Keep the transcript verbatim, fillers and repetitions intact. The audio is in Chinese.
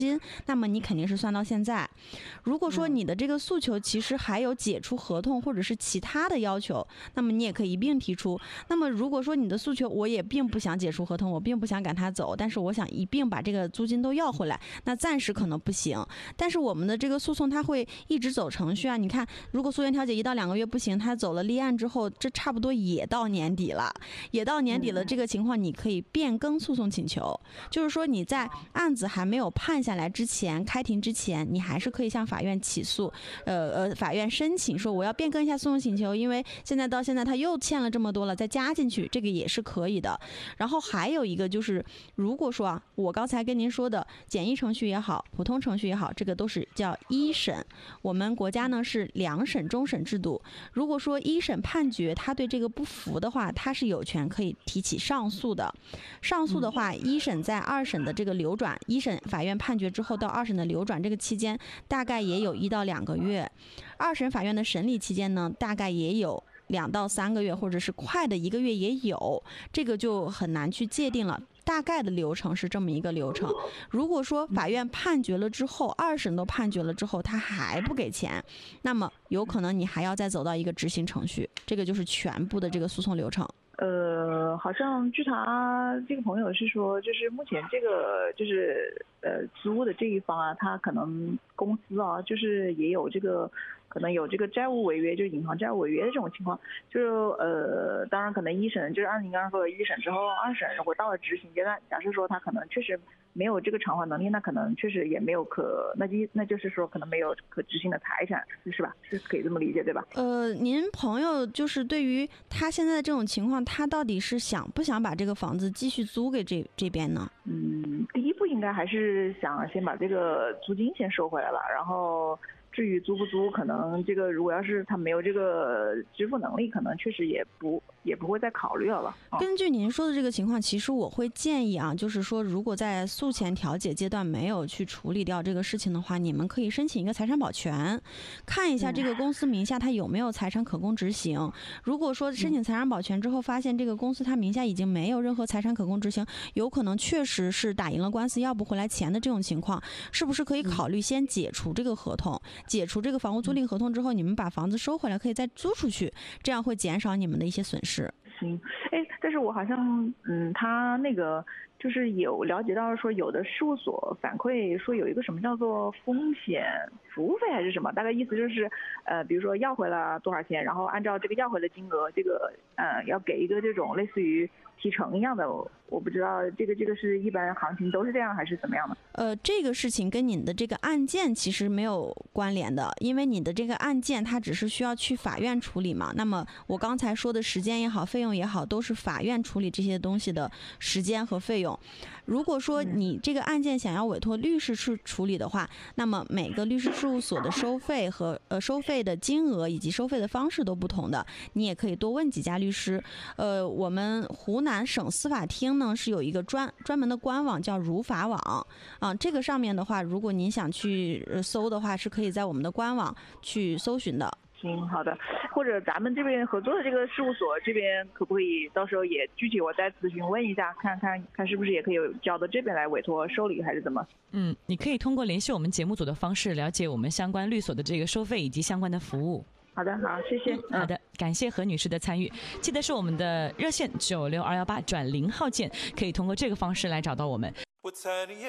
金，那么你肯定是算到现在。如果说你的这个诉求其实还有解除合同或者是其他的要求，那么你也可以一并提出。那么如果说你的诉求我也并不想解除合同，我并不想赶他走，但是我想一并把这个租金都要回来，那暂时可能不行。但是我们的这个诉讼它会一直走程序啊，你看如果诉愿调解一到两个月不行，他走了立案之后，这差不多也到年底了，也到年底了，这个情况你可以变更诉讼请求，就是说你在案子还没有判下来之前，开庭之前，你还是可以向法院起诉，呃呃，法院申请说我要变更一下诉讼请求，因为现在到现在他又欠了这么多了，再加进去，这个也是可以的。然后还有一个就是，如果说啊，我刚才跟您说的简易程序也好，普通程序也好，这个都是叫一审。我们国家呢是两审终审制度。如果说一审判决他对这个不服的话，他是有权可以提起上诉的。上诉的话，一审在二审的这个流转，一审法院判决之后到二审的流转这个期间，大概也有一到两个月。二审法院的审理期间呢，大概也有两到三个月，或者是快的一个月也有，这个就很难去界定了。大概的流程是这么一个流程。如果说法院判决了之后，二审都判决了之后，他还不给钱，那么有可能你还要再走到一个执行程序，这个就是全部的这个诉讼流程。 呃，好像据他这个朋友是说，就是目前这个就是呃租的这一方啊，他可能公司啊，就是也有这个可能有这个债务违约，就是银行债务违约的这种情况。就是呃，当然可能一审就是按您刚刚说的一审之后，二审如果到了执行阶段，假设说他可能确实没有这个偿还能力，那可能确实也没有可那就那就是说可能没有可执行的财产，是吧？是可以这么理解对吧？ 呃，您朋友就是对于他现在的这种情况，他到底是想不想把这个房子继续租给这这边呢？ 嗯，第一步应该还是想先把这个租金先收回来了，然后至于租不租，可能这个如果要是他没有这个支付能力，可能确实也不也不会再考虑了。哦、 根据您说的这个情况，其实我会建议啊，就是说如果在诉前调解阶段没有去处理掉这个事情的话，你们可以申请一个财产保全，看一下这个公司名下它有没有财产可供执行。如果说申请财产保全之后发现这个公司它名下已经没有任何财产可供执行，有可能确实是打赢了官司要不回来钱的这种情况，是不是可以考虑先解除这个合同？解除这个房屋租赁合同之后，你们把房子收回来，可以再租出去，这样会减少你们的一些损失。 行，哎，但是我好像，嗯，他那个就是有了解到说，有的事务所反馈说有一个什么叫做风险服务费还是什么，大概意思就是，呃，比如说要回了多少钱，然后按照这个要回的金额，这个呃要给一个这种类似于提成一样的，我不知道这个这个是一般行情都是这样还是怎么样的？ 呃，这个事情跟你的这个案件其实没有关联的，因为你的这个案件它只是需要去法院处理嘛。那么我刚才说的时间也好，费用也好，都是法院处理这些东西的时间和费用。如果说你这个案件想要委托律师去处理的话，那么每个律师事务所的收费和呃收费的金额以及收费的方式都不同的，你也可以多问几家律师。呃，我们湖南省司法厅呢是有一个专专门的官网叫如法网啊，这个上面的话，如果您想去搜的话，是可以在我们的官网去搜寻的。 行，好的。或者咱们这边合作的这个事务所这边，可不可以到时候也具体我再咨询问一下，看看看是不是也可以交到这边来委托受理，还是怎么？ 嗯，你可以通过联系我们节目组的方式了解我们相关律所的这个收费以及相关的服务。 好的，好，谢谢。 嗯、好的，感谢何女士的参与。记得是我们的热线九六二幺八转零号键，可以通过这个方式来找到我们。